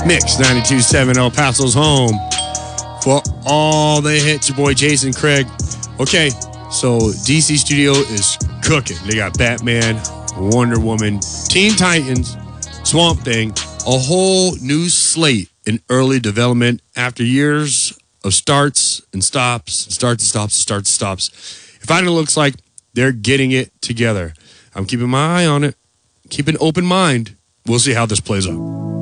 Mix 92.7 El Paso's home for all the hits. Your boy Jason Craig. Okay, so DC Studio is cooking. They got Batman, Wonder Woman, Teen Titans, Swamp Thing, a whole new slate in early development after years of starts and stops, starts and stops, starts and stops. It finally looks like they're getting it together. I'm keeping my eye on it, keep an open mind. We'll see how this plays out.